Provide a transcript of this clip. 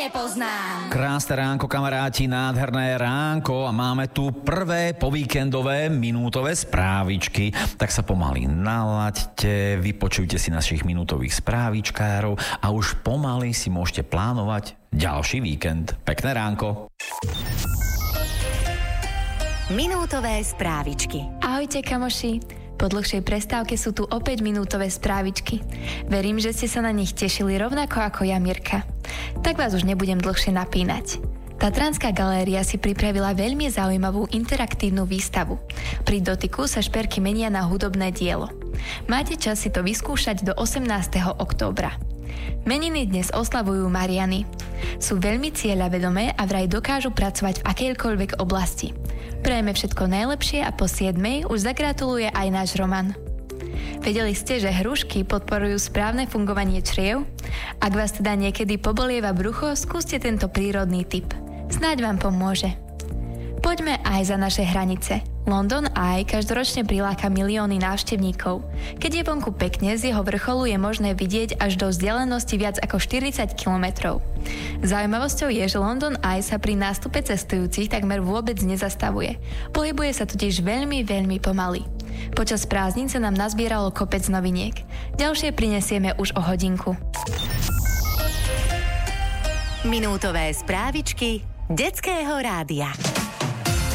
nepoznám. Krásne ránko, kamaráti, nádherné ránko a máme tu prvé povíkendové minútové správičky. Tak sa pomaly nalaďte, vypočujte si našich minútových správičkárov a už pomaly si môžete plánovať ďalší víkend. Pekné ránko. Minútové správičky. Ahojte, kamoši. Po dlhšej prestávke sú tu opäť minútové správičky. Verím, že ste sa na nich tešili rovnako ako ja, Mirka. Tak vás už nebudem dlhšie napínať. Tatranská galéria si pripravila veľmi zaujímavú interaktívnu výstavu. Pri dotyku sa šperky menia na hudobné dielo. Máte čas si to vyskúšať do 18. októbra. Meniny dnes oslavujú Mariany. Sú veľmi cieľavedomé a vraj dokážu pracovať v akejkoľvek oblasti. Prajeme všetko najlepšie a po 7. už zagratuluje aj náš Roman. Vedeli ste, že hrušky podporujú správne fungovanie čriev? Ak vás teda niekedy pobolieva brucho, skúste tento prírodný tip. Snáď vám pomôže. Poďme aj za naše hranice. London Eye každoročne priláka milióny návštevníkov. Keď je vonku pekne, z jeho vrcholu je možné vidieť až do vzdialenosti viac ako 40 kilometrov. Zaujímavosťou je, že London Eye sa pri nástupe cestujúcich takmer vôbec nezastavuje. Pohybuje sa totiž veľmi, veľmi pomaly. Počas prázdnin sa nám nazbieralo kopec noviniek. Ďalšie prinesieme už o hodinku. Minútové správičky Detského rádia.